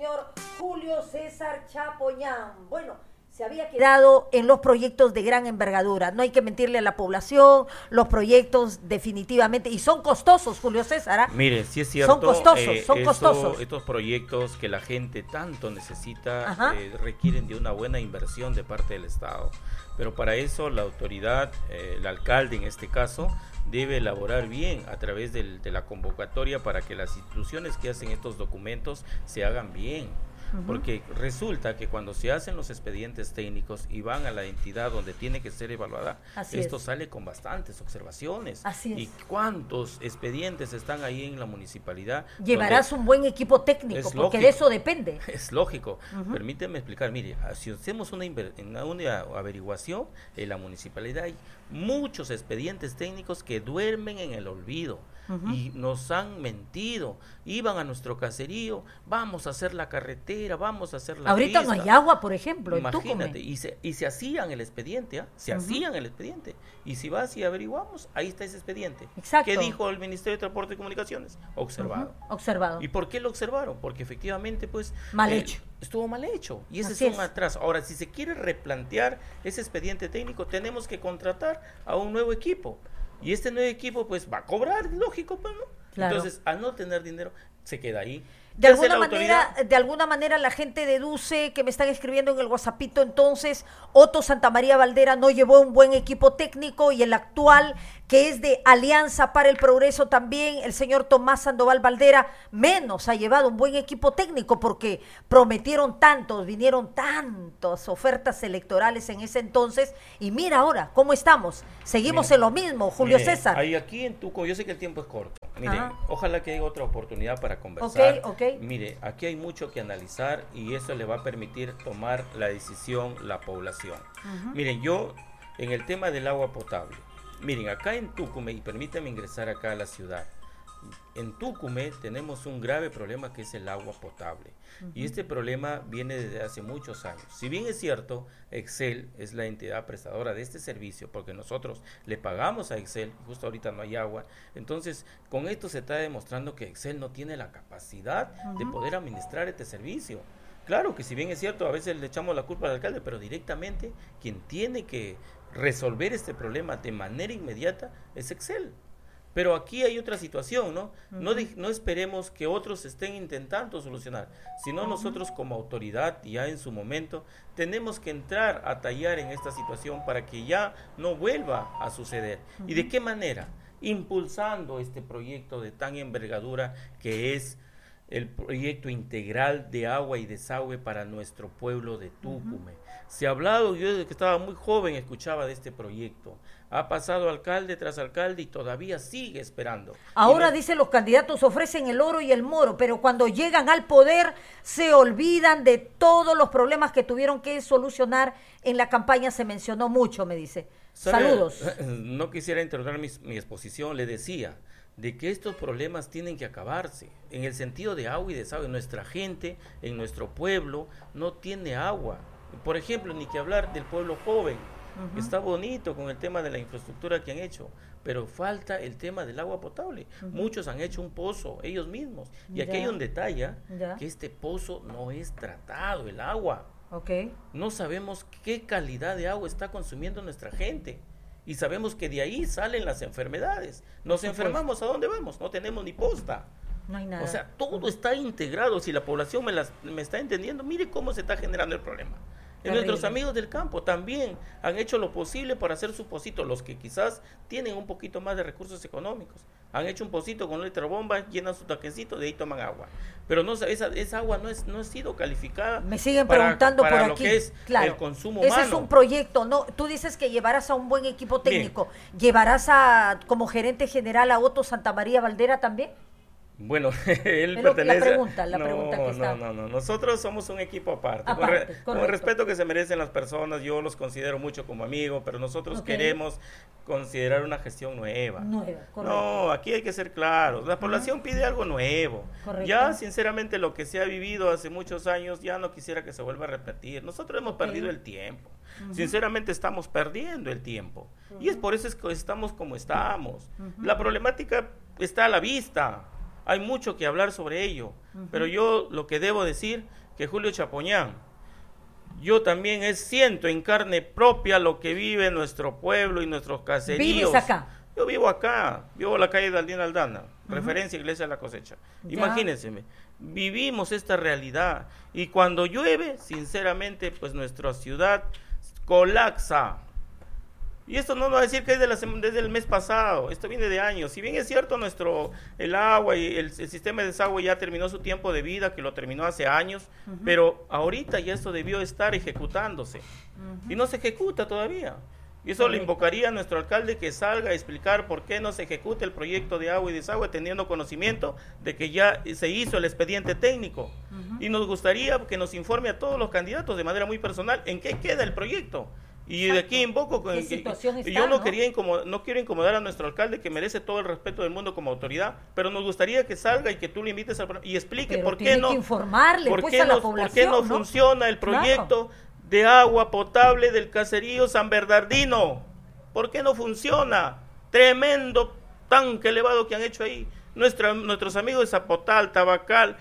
señor Julio César Chapoñán. Bueno, se había quedado en los proyectos de gran envergadura. No hay que mentirle a la población, los proyectos definitivamente, y son costosos, Julio César. ¿Ah? Mire, sí es cierto. Son costosos. Estos proyectos que la gente tanto necesita requieren de una buena inversión de parte del Estado. Pero para eso la autoridad, el alcalde en este caso, debe elaborar bien a través de la convocatoria para que las instituciones que hacen estos documentos se hagan bien. Porque resulta que cuando se hacen los expedientes técnicos y van a la entidad donde tiene que ser evaluada, esto sale con bastantes observaciones. ¿Y cuántos expedientes están ahí en la municipalidad? Llevarás un buen equipo técnico, porque de eso depende. Es lógico. Permíteme explicar. Mire, si hacemos una averiguación, en la municipalidad hay muchos expedientes técnicos que duermen en el olvido. Y nos han mentido. Iban a nuestro caserío, vamos a hacer la carretera, vamos a hacer la ahorita pista. No hay agua, por ejemplo. Imagínate, y se hacían el expediente, hacían el expediente. Y si vas y averiguamos, ahí está ese expediente. Exacto. ¿Qué dijo el Ministerio de Transporte y Comunicaciones? Observado. Observado. ¿Y por qué lo observaron? Porque efectivamente, pues... mal hecho. Estuvo mal hecho. Y ese es un atraso. Ahora, si se quiere replantear ese expediente técnico, tenemos que contratar a un nuevo equipo. Y este nuevo equipo pues va a cobrar, lógico, pues, ¿no? Claro. Entonces, al no tener dinero, se queda ahí. De alguna manera la gente deduce, que me están escribiendo en el WhatsAppito, entonces Otto Santamaría Valdera no llevó un buen equipo técnico, y el actual, que es de Alianza para el Progreso también, el señor Tomás Sandoval Valdera, menos ha llevado un buen equipo técnico, porque prometieron tantos, vinieron tantas ofertas electorales en ese entonces, y mira ahora cómo estamos, seguimos en lo mismo, Julio César. Aquí en Tuco, yo sé que el tiempo es corto, miren, ojalá que haya otra oportunidad para conversar. Ok. Mire, aquí hay mucho que analizar y eso le va a permitir tomar la decisión la población. Miren, yo en el tema del agua potable, miren, acá en Tucumé, y permítame ingresar acá a la ciudad, en Tucumé tenemos un grave problema que es el agua potable. Y este problema viene desde hace muchos años. Si bien es cierto, Excel es la entidad prestadora de este servicio, porque nosotros le pagamos a Excel, y justo ahorita no hay agua. Entonces, con esto se está demostrando que Excel no tiene la capacidad de poder administrar este servicio. Claro que si bien es cierto, a veces le echamos la culpa al alcalde, pero directamente quien tiene que resolver este problema de manera inmediata es Excel. Pero aquí hay otra situación, ¿no? No esperemos que otros estén intentando solucionar, sino nosotros como autoridad, ya en su momento, tenemos que entrar a tallar en esta situación para que ya no vuelva a suceder. ¿Y de qué manera? Impulsando este proyecto de tan envergadura que es el proyecto integral de agua y desagüe para nuestro pueblo de Tucumé. Se ha hablado, yo desde que estaba muy joven escuchaba de este proyecto. Ha pasado alcalde tras alcalde y todavía sigue esperando. Ahora dicen los candidatos ofrecen el oro y el moro, pero cuando llegan al poder se olvidan de todos los problemas que tuvieron que solucionar. En la campaña se mencionó mucho, me dice. Saludos. No quisiera interrumpir mi exposición, le decía de que estos problemas tienen que acabarse, en el sentido de agua y desagüe. Nuestra gente, en nuestro pueblo, no tiene agua. Por ejemplo, ni que hablar del pueblo joven. Está bonito con el tema de la infraestructura que han hecho, pero falta el tema del agua potable. Muchos han hecho un pozo ellos mismos, y aquí hay un detalle, que este pozo no es tratado, el agua. No sabemos qué calidad de agua está consumiendo nuestra gente. Y sabemos que de ahí salen las enfermedades. Nos enfermamos, ¿a dónde vamos? No tenemos ni posta. No hay nada. O sea, todo está integrado. Si la población me está entendiendo, mire cómo se está generando el problema. Nuestros amigos del campo también han hecho lo posible para hacer su pocito. Los que quizás tienen un poquito más de recursos económicos han hecho un pocito con letra bomba, llenan su taquecito, de ahí toman agua. Pero no, esa agua no ha sido calificada. Me siguen preguntando para por lo aquí. Que es el consumo humano. Ese es un proyecto, ¿no? Tú dices que llevarás a un buen equipo técnico. Bien. ¿Llevarás como gerente general a Otto Santamaría Valdera también? Bueno, él pertenece... La pregunta que está... No, nosotros somos un equipo aparte. Con el respeto que se merecen las personas, yo los considero mucho como amigos, pero nosotros queremos considerar una gestión nueva. No, aquí hay que ser claros. La población pide algo nuevo. Ya, sinceramente, lo que se ha vivido hace muchos años, ya no quisiera que se vuelva a repetir. Nosotros hemos perdido el tiempo. Sinceramente, estamos perdiendo el tiempo. Y es por eso que estamos como estamos. La problemática está a la vista. hay mucho que hablar sobre ello, pero yo lo que debo decir, que Julio Chapoñán, yo también siento en carne propia lo que vive nuestro pueblo y nuestros caseríos. ¿Vives acá? Yo vivo acá, vivo en la calle de Aldina Aldana, referencia Iglesia de la Cosecha. Ya. Imagínense, vivimos esta realidad y cuando llueve, sinceramente, pues nuestra ciudad colapsa. Y esto no va a decir que es desde el mes pasado, esto viene de años. Si bien es cierto, el agua y el sistema de desagüe ya terminó su tiempo de vida, que lo terminó hace años, pero ahorita ya esto debió estar ejecutándose. Y no se ejecuta todavía. Y eso le invocaría a nuestro alcalde que salga a explicar por qué no se ejecuta el proyecto de agua y desagüe, teniendo conocimiento de que ya se hizo el expediente técnico. Y nos gustaría que nos informe a todos los candidatos de manera muy personal en qué queda el proyecto. Y de aquí invoco yo no quiero incomodar a nuestro alcalde, que merece todo el respeto del mundo como autoridad, pero nos gustaría que salga y que tú le invites y explique por qué no, informarle, por qué no funciona el proyecto de agua potable del caserío San Bernardino. ¿Por qué no funciona? Tremendo tanque elevado que han hecho ahí. Nuestros amigos de Zapotal, Tabacal,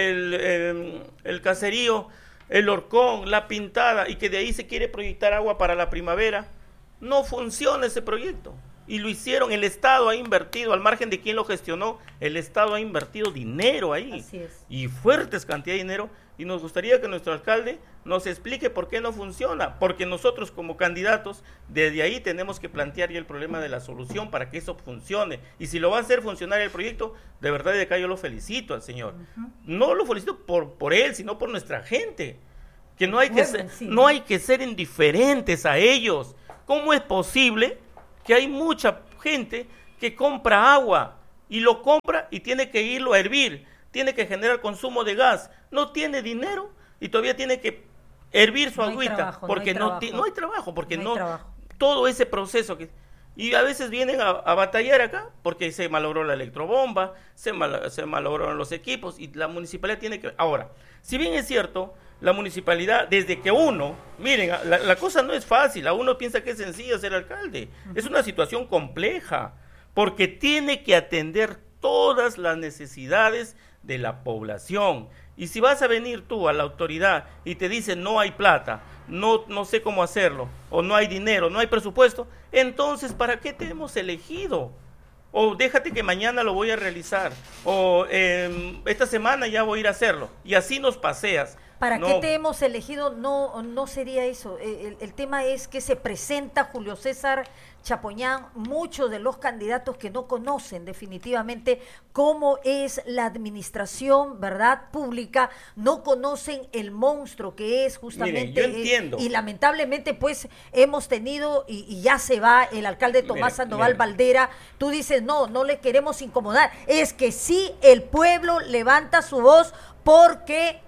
el caserío, el Horcón, La Pintada, y que de ahí se quiere proyectar agua para la primavera. No funciona ese proyecto. Y lo hicieron, el Estado ha invertido, al margen de quién lo gestionó, el Estado ha invertido dinero ahí. Así es. Y fuertes cantidades de dinero. Y nos gustaría que nuestro alcalde nos explique por qué no funciona. Porque nosotros como candidatos, desde ahí tenemos que plantear ya el problema de la solución para que eso funcione. Y si lo va a hacer funcionar el proyecto, de verdad de acá yo lo felicito al señor. No lo felicito por él, sino por nuestra gente. Que no hay no hay que ser indiferentes a ellos. ¿Cómo es posible que hay mucha gente que compra agua y lo compra y tiene que irlo a hervir, tiene que generar consumo de gas, no tiene dinero y todavía tiene que hervir su agüita porque no hay trabajo, porque todo ese proceso y a veces vienen a batallar acá porque se malogró la electrobomba, se malograron los equipos y la municipalidad tiene que... Ahora, si bien es cierto, la municipalidad, desde que miren, la cosa no es fácil, uno piensa que es sencillo ser alcalde, es una situación compleja, porque tiene que atender todas las necesidades de la población, y si vas a venir tú a la autoridad y te dicen no hay plata, no sé cómo hacerlo, o no hay dinero, no hay presupuesto, entonces ¿para qué te hemos elegido? O déjate que mañana lo voy a realizar, o esta semana ya voy a ir a hacerlo, y así nos paseas. ¿Para qué te hemos elegido? No sería eso. El tema es que se presenta Julio César Chapoñán, muchos de los candidatos que no conocen definitivamente cómo es la administración, ¿verdad?, pública, no conocen el monstruo que es justamente. Miren, yo entiendo. Y lamentablemente pues hemos tenido, y ya se va el alcalde Tomás Sandoval Valdera, tú dices no le queremos incomodar, es que sí el pueblo levanta su voz porque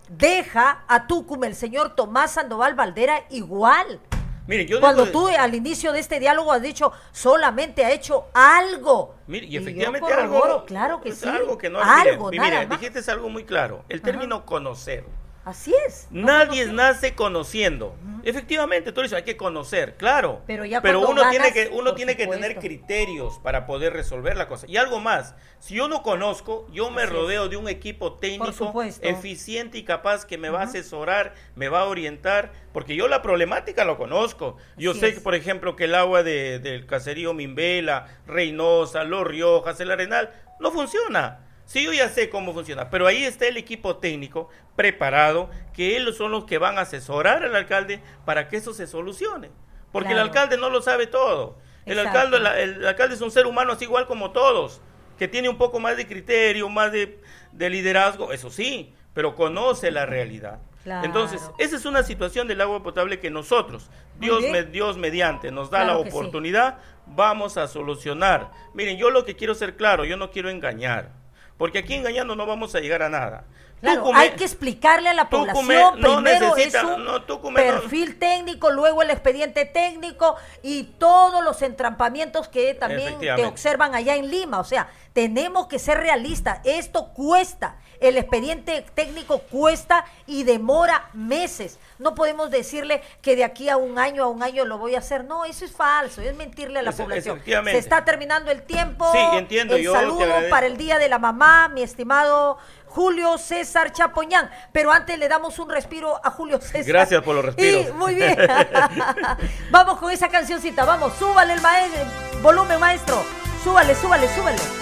deja a Tucumán el señor Tomás Sandoval Valdera igual. Mire, cuando tú al inicio de este diálogo has dicho solamente ha hecho algo. Mire, y efectivamente algo, claro que sí. Algo que no mire, dijiste algo muy claro, el término conocer. Así es. Nadie nace conociendo. Efectivamente, tú dices, hay que conocer, claro. Pero uno tiene que tener criterios para poder resolver la cosa. Y algo más, si yo no conozco, yo me rodeo de un equipo técnico eficiente y capaz que me va a asesorar, me va a orientar, porque yo la problemática lo conozco. Yo sé que, por ejemplo, que el agua del caserío Mimbela, Reynosa, Los Riojas, El Arenal, no funciona. Sí, yo ya sé cómo funciona, pero ahí está el equipo técnico preparado, que ellos son los que van a asesorar al alcalde para que eso se solucione. Porque el alcalde no lo sabe todo. El alcalde es un ser humano así igual como todos, que tiene un poco más de criterio, más de liderazgo, eso sí, pero conoce la realidad. Claro. Entonces, esa es una situación del agua potable que nosotros, Dios mediante, nos da la oportunidad, vamos a solucionar. Miren, yo lo que quiero ser claro, yo no quiero engañar. Porque aquí engañando no vamos a llegar a nada. Claro, hay que explicarle a la población, primero es un perfil técnico, luego el expediente técnico y todos los entrampamientos que también te observan allá en Lima. O sea, tenemos que ser realistas, esto cuesta, El expediente técnico cuesta y demora meses. No podemos decirle que de aquí a un año lo voy a hacer. No, eso es falso, es mentirle a la población. Se está terminando el tiempo. Sí, entiendo. El saludo para el Día de la Mamá, mi estimado Julio César Chapoñán. Pero antes le damos un respiro a Julio César. Gracias por los respiros. Y, muy bien. Vamos con esa cancioncita. Vamos, súbale el volumen, maestro. Súbale.